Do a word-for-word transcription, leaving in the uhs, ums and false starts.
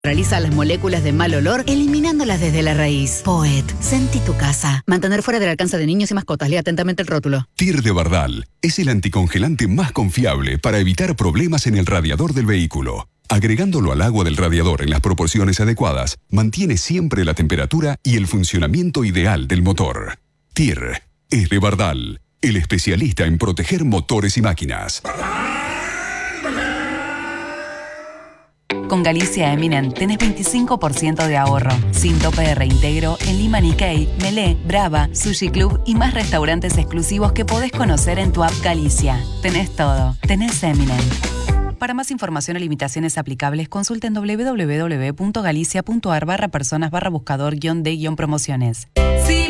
Realiza las moléculas de mal olor, eliminándolas desde la raíz. Poet, sentí tu casa. Mantener fuera del alcance de niños y mascotas. Lea atentamente el rótulo. Tir de Bardal es el anticongelante más confiable para evitar problemas en el radiador del vehículo. Agregándolo al agua del radiador en las proporciones adecuadas, mantiene siempre la temperatura y el funcionamiento ideal del motor. Tir es de Bardal, el especialista en proteger motores y máquinas. Con Galicia Eminent tenés veinticinco por ciento de ahorro, sin tope de reintegro en Lima Nikkei, Melé, Brava, Sushi Club y más restaurantes exclusivos que podés conocer en tu app Galicia. Tenés todo, tenés Eminent. Para más información o limitaciones aplicables, consulten doble u doble u doble u punto galicia punto a r barra personas barra buscador guión de guión promociones.